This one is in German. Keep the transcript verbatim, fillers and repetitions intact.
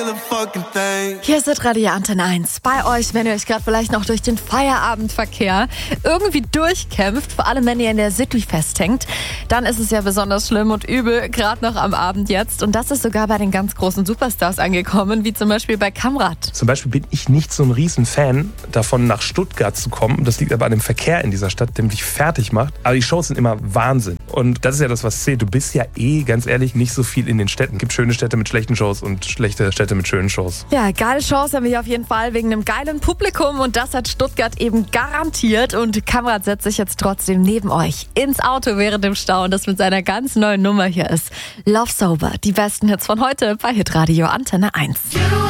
Hier ist Radio Antenne eins. Bei euch, wenn ihr euch gerade vielleicht noch durch den Feierabendverkehr irgendwie durchkämpft, vor allem wenn ihr in der City festhängt, dann ist es ja besonders schlimm und übel, gerade noch am Abend jetzt. Und das ist sogar bei den ganz großen Superstars angekommen, wie zum Beispiel bei Kamrat. Zum Beispiel bin ich nicht so ein Riesenfan davon, nach Stuttgart zu kommen. Das liegt aber an dem Verkehr in dieser Stadt, der mich fertig macht. Aber die Shows sind immer Wahnsinn. Und das ist ja das, was zählt. Du bist ja eh, ganz ehrlich, nicht so viel in den Städten. Es gibt schöne Städte mit schlechten Shows und schlechte Städte mit schönen Shows. Ja, geile Shows haben wir hier auf jeden Fall wegen einem geilen Publikum und das hat Stuttgart eben garantiert. Und Kamrat setzt sich jetzt trotzdem neben euch ins Auto während dem Stau und das mit seiner ganz neuen Nummer hier ist Love Sober. Die besten Hits von heute bei Hitradio Antenne eins.